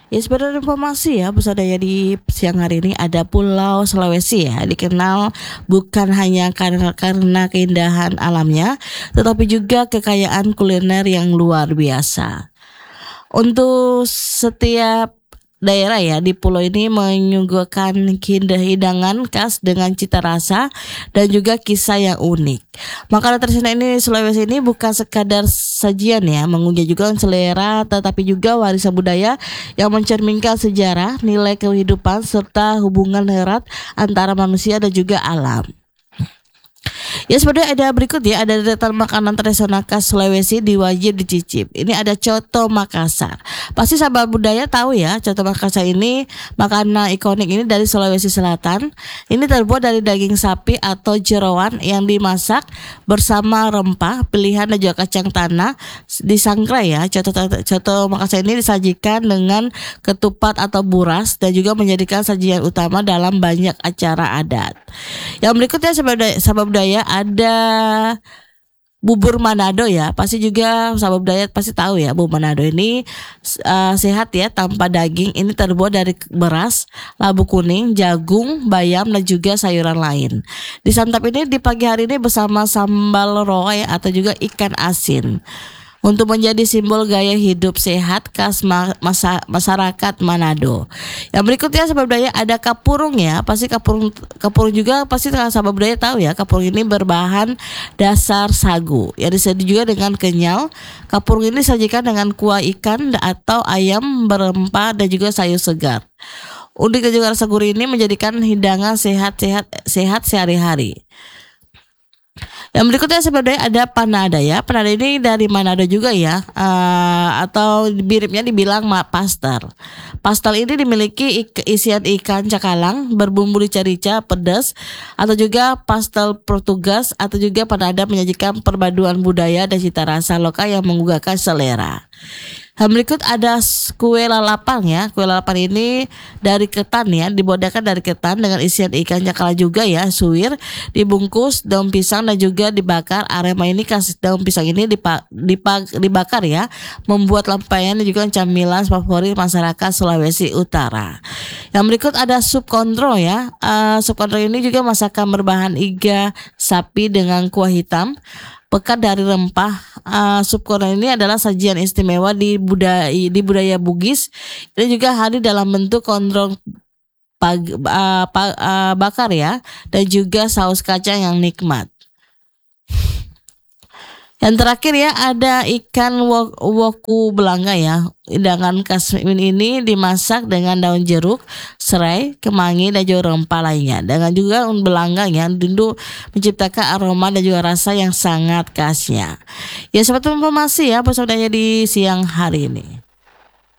Ya sebenarnya informasi ya Pusadaya di siang hari ini ada Pulau Sulawesi ya dikenal bukan hanya karena keindahan alamnya tetapi juga kekayaan kuliner yang luar biasa. Untuk setiap daerah ya di pulau ini menyuguhkan hidangan khas dengan cita rasa dan juga kisah yang unik. Makanan tradisional ini Sulawesi ini bukan sekadar sajian ya, menguji juga selera tetapi juga warisan budaya yang mencerminkan sejarah, nilai kehidupan serta hubungan erat antara manusia dan juga alam. Ya sebenarnya ada berikut ya, ada deretan makanan tradisional khas Sulawesi diwajib dicicip. Ini ada coto Makassar. Pasti sahabat budaya tahu ya, coto Makassar ini makanan ikonik ini dari Sulawesi Selatan. Ini terbuat dari daging sapi atau jeroan yang dimasak bersama rempah pilihan dan juga kacang tanah disangrai ya. Coto Makassar ini disajikan dengan ketupat atau buras dan juga menjadikan sajian utama dalam banyak acara adat. Yang berikutnya sahabat budaya ada bubur Manado ya. Pasti juga sahabat budaya pasti tahu ya, bubur Manado ini sehat ya tanpa daging. Ini terbuat dari beras, labu kuning, jagung, bayam dan juga sayuran lain. Disantap ini di pagi hari ini bersama sambal roe atau juga ikan asin. Untuk menjadi simbol gaya hidup sehat khas masyarakat Manado. Yang berikutnya sahabat budaya ada kapurung ya. Pasti kapurung juga pasti sahabat budaya tahu ya. Kapurung ini berbahan dasar sagu. Yang disajikan juga dengan kenyal. Kapurung ini disajikan dengan kuah ikan atau ayam berempah dan juga sayur segar. Unik dan juga rasa gurih ini menjadikan hidangan sehat sehari-hari. Yang berikutnya sebenarnya ada panada ya. Panada ini dari Manado juga ya, atau miripnya dibilang pastel. Pastel ini dimiliki isian ikan cakalang berbumbu rica-rica pedas atau juga pastel Portugas atau juga panada menyajikan perpaduan budaya dan cita rasa lokal yang menggugahkan selera. Yang berikut ada kue lalapan ya. Kue lalapan ini dari ketan ya, dibuatkan dari ketan dengan isian ikan cakalang juga ya, suwir, dibungkus daun pisang dan juga dibakar. Aroma ini khas daun pisang ini dibakar ya, membuat lampaian dan juga camilan favorit masyarakat Sulawesi Utara. Yang berikut ada sup kontro ya. Sup kontro ini juga masakan berbahan iga sapi dengan kuah hitam pekat dari rempah. Sup kontro ini adalah sajian istimewa di budaya Bugis. Ini juga hadir dalam bentuk kontrol bakar ya, dan juga saus kacang yang nikmat. Yang terakhir ya ada ikan woku belanga ya. Hidangan khas ini dimasak dengan daun jeruk, serai, kemangi dan juga rempah lainnya. Dengan juga belanga ya, tentu menciptakan aroma dan juga rasa yang sangat khasnya. Ya seperti informasi ya pesaudara di siang hari ini.